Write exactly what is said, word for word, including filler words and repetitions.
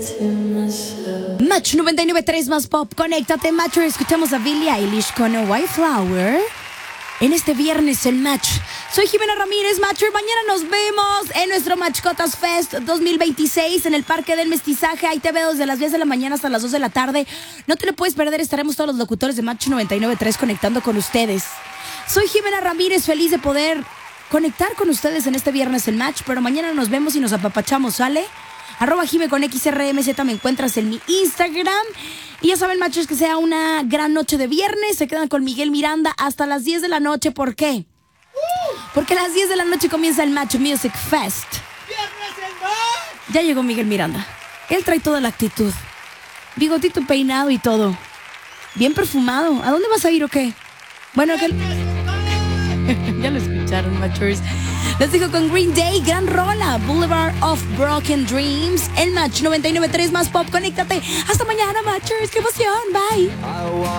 Match noventa y nueve punto tres más pop. Conéctate, Matcher. Escuchamos a Billie Eilish con A White Flower. En este viernes el Match. Soy Jimena Ramírez, Matcher. Mañana nos vemos en nuestro Matchcotas Fest dos mil veintiséis en el Parque del Mestizaje. Ahí te veo desde las diez de la mañana hasta las dos de la tarde. No te lo puedes perder. Estaremos todos los locutores de Match noventa y nueve punto tres conectando con ustedes. Soy Jimena Ramírez, feliz de poder conectar con ustedes en este viernes el Match. Pero mañana nos vemos y nos apapachamos, ¿sale? Arroba Jime con X R M Z me encuentras en mi Instagram. Y ya saben, machos, que sea una gran noche de viernes. Se quedan con Miguel Miranda hasta las diez de la noche. ¿Por qué? Porque a las diez de la noche comienza el Match Music Fest. Ya llegó Miguel Miranda. Él trae toda la actitud. Bigotito peinado y todo. Bien perfumado. ¿A dónde vas a ir o qué? Bueno, que... ya lo escucharon, machos. Les digo con Green Day, gran rola, Boulevard of Broken Dreams. El Match noventa y nueve punto tres más pop, conéctate. Hasta mañana, Matchers, qué emoción, bye.